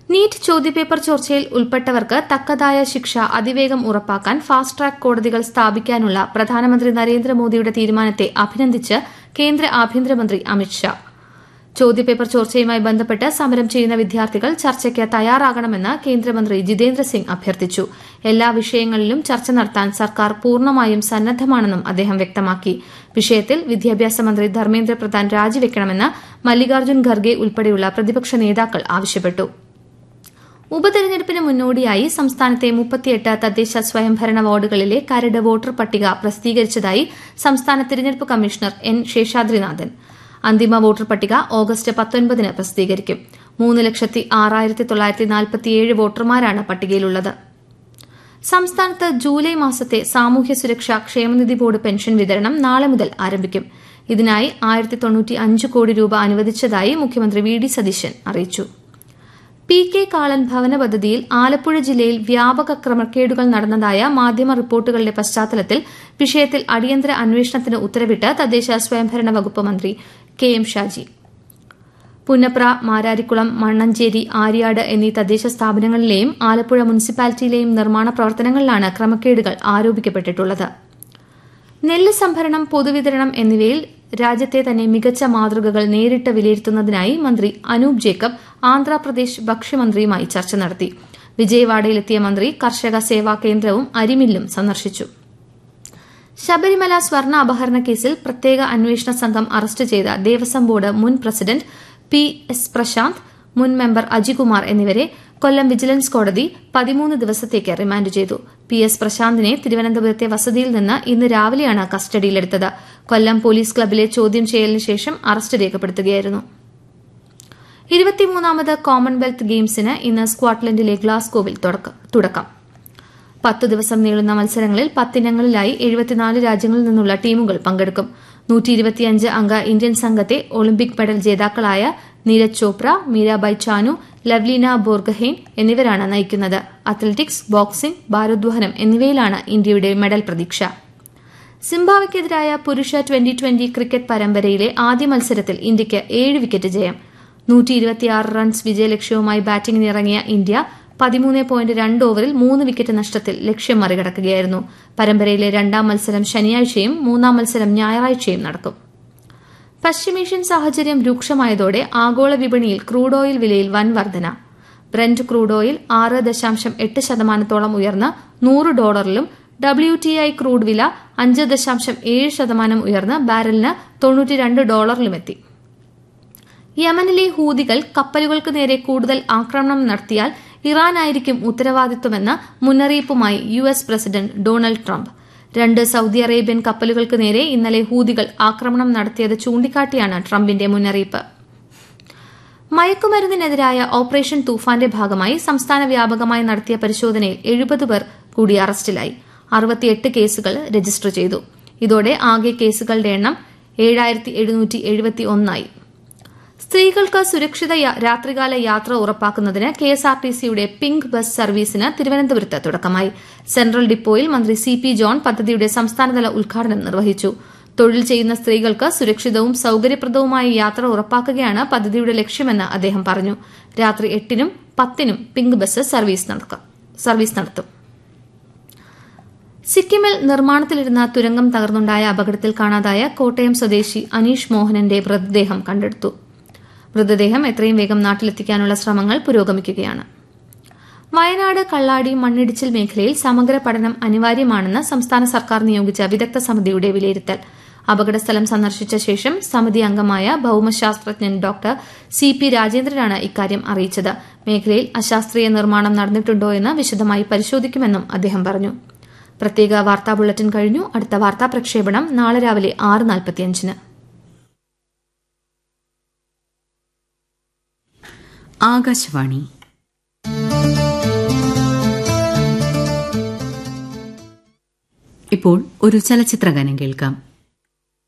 NEET ചോദ്യപേപ്പർ ചോർച്ചയിൽ ഉൾപ്പെട്ടവർക്ക് തക്കതായ ശിക്ഷ അതിവേഗം ഉറപ്പാക്കാൻ ഫാസ്റ്റ് ട്രാക്ക് കോടതികൾ സ്ഥാപിക്കാനുള്ള പ്രധാനമന്ത്രി നരേന്ദ്രമോദിയുടെ തീരുമാനത്തെ അഭിനന്ദിച്ച് കേന്ദ്ര ആഭ്യന്തരമന്ത്രി അമിത്ഷാ. ചോദ്യപേപ്പർ ചോർച്ചയുമായി ബന്ധപ്പെട്ട് സമരം ചെയ്യുന്ന വിദ്യാർത്ഥികൾ ചർച്ചയ്ക്ക് തയ്യാറാകണമെന്ന് കേന്ദ്രമന്ത്രി ജിതേന്ദ്ര സിംഗ് അഭ്യർത്ഥിച്ചു. എല്ലാ വിഷയങ്ങളിലും ചർച്ച നടത്താൻ സർക്കാർ പൂർണ്ണമായും സന്നദ്ധമാണെന്നും അദ്ദേഹം വ്യക്തമാക്കി. വിഷയത്തിൽ വിദ്യാഭ്യാസ മന്ത്രി ധർമ്മേന്ദ്ര പ്രധാൻ രാജിവെക്കണമെന്ന് മല്ലികാർജ്ജുൻ ഖർഗെ ഉൾപ്പെടെയുള്ള പ്രതിപക്ഷ നേതാക്കൾ ആവശ്യപ്പെട്ടു. ഉപതെരഞ്ഞെടുപ്പിന് മുന്നോടിയായി സംസ്ഥാനത്തെ 38 തദ്ദേശ സ്വയംഭരണ വാർഡുകളിലെ കരട് വോട്ടർ പട്ടിക പ്രസിദ്ധീകരിച്ചതായി സംസ്ഥാന തിരഞ്ഞെടുപ്പ് കമ്മീഷണർ എൻ ശേഷാദ്രിനാഥൻ. അന്തിമ വോട്ടർ പട്ടിക ഓഗസ്റ്റ് 19 പ്രസിദ്ധീകരിക്കും. 3,06,947 വോട്ടർമാരാണ് പട്ടികയിലുള്ളത്. സംസ്ഥാനത്ത് ജൂലൈ മാസത്തെ സാമൂഹ്യ സുരക്ഷാ ക്ഷേമനിധി ബോർഡ് പെൻഷൻ വിതരണം നാളെ മുതൽ ആരംഭിക്കും. ഇതിനായി 1,095 കോടി രൂപ അനുവദിച്ചതായി മുഖ്യമന്ത്രി വി ഡി സതീശൻ അറിയിച്ചു. പി കെ കാളൻ ഭവന പദ്ധതിയിൽ ആലപ്പുഴ ജില്ലയിൽ വ്യാപക ക്രമക്കേടുകൾ നടന്നതായ മാധ്യമ റിപ്പോർട്ടുകളുടെ പശ്ചാത്തലത്തിൽ വിഷയത്തിൽ അടിയന്തര അന്വേഷണത്തിന് ഉത്തരവിട്ട് തദ്ദേശ സ്വയംഭരണ വകുപ്പ് മന്ത്രി കെ എം ഷാജി. പുന്നപ്ര, മാരാരിക്കുളം, മണ്ണഞ്ചേരി, ആര്യാട് എന്നീ തദ്ദേശ സ്ഥാപനങ്ങളിലെയും ആലപ്പുഴ മുനിസിപ്പാലിറ്റിയിലെയും നിർമ്മാണ പ്രവർത്തനങ്ങളിലാണ് ക്രമക്കേടുകൾ ആരോപിക്കപ്പെട്ടിട്ടുള്ളത്. നെല്ല് സംഭരണം, പൊതുവിതരണം എന്നിവയിൽ രാജ്യത്തെ തന്നെ മികച്ച മാതൃകകൾ നേരിട്ട് വിലയിരുത്തുന്നതിനായി മന്ത്രി അനൂപ് ജേക്കബ് ആന്ധ്രാപ്രദേശ് ഭക്ഷ്യമന്ത്രിയുമായി ചർച്ച നടത്തി. വിജയവാഡയിലെത്തിയ മന്ത്രി കർഷക സേവാ കേന്ദ്രവും അരിമില്ലും സന്ദർശിച്ചു. ശബരിമല സ്വർണ്ണ അപഹരണ കേസിൽ പ്രത്യേക അന്വേഷണ സംഘം അറസ്റ്റ് ചെയ്ത ദേവസ്വം ബോർഡ് മുൻ പ്രസിഡന്റ് പി എസ് പ്രശാന്ത്, മുൻ മെമ്പർ അജികുമാർ എന്നിവരെ കൊല്ലം വിജിലൻസ് കോടതി 13 ദിവസത്തേക്ക് റിമാൻഡ് ചെയ്തു. പി എസ് പ്രശാന്തിനെ തിരുവനന്തപുരത്തെ വസതിയിൽ നിന്ന് ഇന്ന് രാവിലെയാണ് കസ്റ്റഡിയിലെടുത്തത്. കൊല്ലം പോലീസ് ക്ലബിലെ ചോദ്യം ചെയ്യലിന് ശേഷം അറസ്റ്റ് രേഖപ്പെടുത്തുകയായിരുന്നു. 23ാമത് കോമൺവെൽത്ത് ഗെയിംസിന് ഇന്ന് സ്കോട്ട്ലൻഡിലെ ഗ്ലാസ്ഗോവിൽ തുടക്കം. 10 ദിവസം നീളുന്ന മത്സരങ്ങളിൽ 10 ഇനങ്ങളിലായി 74 രാജ്യങ്ങളിൽ നിന്നുള്ള ടീമുകൾ പങ്കെടുക്കും. 125 അംഗ ഇന്ത്യൻ സംഘത്തെ ഒളിമ്പിക് മെഡൽ ജേതാക്കളായ നീരജ് ചോപ്ര, മീരാബായ് ചാനു, ലവ്ലീന ബോർഗഹെയ്ൻ എന്നിവരാണ് നയിക്കുന്നത്. അത്ലറ്റിക്സ്, ബോക്സിംഗ്, ഭാരോദ്വഹനം എന്നിവയിലാണ് ഇന്ത്യയുടെ മെഡൽ പ്രതീക്ഷ. സിംബാബ്വെക്കെതിരായ പുരുഷ ട്വന്റി ക്രിക്കറ്റ് പരമ്പരയിലെ ആദ്യ മത്സരത്തിൽ ഇന്ത്യയ്ക്ക് 7 വിക്കറ്റ് ജയം. 126 റൺസ് വിജയലക്ഷ്യവുമായി ബാറ്റിംഗിനിറങ്ങിയ ഇന്ത്യ 13.2 ഓവറിൽ 3 വിക്കറ്റ് നഷ്ടത്തിൽ ലക്ഷ്യം മറികടക്കുകയായിരുന്നു. പരമ്പരയിലെ രണ്ടാം മത്സരം ശനിയാഴ്ചയും മൂന്നാം മത്സരം ഞായറാഴ്ചയും നടക്കും. പശ്ചിമേഷ്യൻ സാഹചര്യം രൂക്ഷമായതോടെ ആഗോള വിപണിയിൽ ക്രൂഡ് ഓയിൽ വിലയിൽ വൻ വർധന. ബ്രന്റ് ക്രൂഡ് ഓയിൽ 6.8% ഉയർന്ന് $100 WTI ക്രൂഡ് വില 5.7% ഉയർന്ന് ബാരലിന് $92 യമനിലെ ഹൂതികൾ കപ്പലുകൾക്ക് നേരെ കൂടുതൽ ആക്രമണം നടത്തിയാൽ ഇറാനായിരിക്കും ഉത്തരവാദിത്വമെന്ന് മുന്നറിയിപ്പുമായി US president Donald Trump. 2 Saudi Arabian കപ്പലുകൾക്ക് നേരെ ഇന്നലെ ഹൂതികൾ ആക്രമണം നടത്തിയത് ചൂണ്ടിക്കാട്ടിയാണ് ട്രംപിന്റെ മുന്നറിയിപ്പ്. മയക്കുമരുന്നിനെതിരായ ഓപ്പറേഷൻ തൂഫാന്റെ ഭാഗമായി സംസ്ഥാന വ്യാപകമായി നടത്തിയ പരിശോധനയിൽ 70 പേർ കൂടി അറസ്റ്റിലായി. 68 കേസുകൾ രജിസ്റ്റർ ചെയ്തു. ഇതോടെ ആകെ കേസുകളുടെ എണ്ണം 7771 സ്ത്രീകൾക്ക് സുരക്ഷിത രാത്രികാല യാത്ര ഉറപ്പാക്കുന്നതിന് കെഎസ്ആർടിസിയുടെ പിങ്ക് ബസ് സർവീസിന് തിരുവനന്തപുരത്ത് തുടക്കമായി. സെൻട്രൽ ഡിപ്പോയിൽ മന്ത്രി സി പി ജോൺ പദ്ധതിയുടെ സംസ്ഥാനതല ഉദ്ഘാടനം നിർവഹിച്ചു. തൊഴിൽ ചെയ്യുന്ന സ്ത്രീകൾക്ക് സുരക്ഷിതവും സൌകര്യപ്രദവുമായ യാത്ര ഉറപ്പാക്കുകയാണ് പദ്ധതിയുടെ ലക്ഷ്യമെന്ന് അദ്ദേഹം പറഞ്ഞു. രാത്രി 8നും 10നും പിങ്ക് ബസ് സർവീസ് നടത്തും. സിക്കിമിൽ നിർമ്മാണത്തിലിരുന്ന തുരങ്കം തകർന്നുണ്ടായ അപകടത്തിൽ കാണാതായ കോട്ടയം സ്വദേശി അനീഷ് മോഹനന്റെ മൃതദേഹം കണ്ടെടുത്തു. മൃതദേഹം എത്രയും വേഗം നാട്ടിലെത്തിക്കാനുള്ള ശ്രമങ്ങൾ പുരോഗമിക്കുകയാണ്. വയനാട് കള്ളാടി മണ്ണിടിച്ചിൽ മേഖലയിൽ സമഗ്ര പഠനം അനിവാര്യമാണെന്ന് സംസ്ഥാന സർക്കാർ നിയോഗിച്ച വിദഗ്ധ സമിതിയുടെ വിലയിരുത്തൽ. അപകടസ്ഥലം സന്ദർശിച്ച ശേഷം സമിതി അംഗമായ ഭൌമശാസ്ത്രജ്ഞൻ ഡോക്ടർ സി പി രാജേന്ദ്രനാണ് ഇക്കാര്യം അറിയിച്ചത്. മേഖലയിൽ അശാസ്ത്രീയ നിർമ്മാണം നടന്നിട്ടുണ്ടോയെന്ന് വിശദമായി പരിശോധിക്കുമെന്നും അദ്ദേഹം പറഞ്ഞു. പ്രത്യേക വാർത്താ ബുള്ളറ്റിൻ കഴിഞ്ഞു. അടുത്ത വാർത്താ പ്രക്ഷേപണം നാളെ രാവിലെ 6:45. ആകാശവാണി. ഇപ്പോൾ ഒരു ചലച്ചിത്രഗാനം കേൾക്കാം.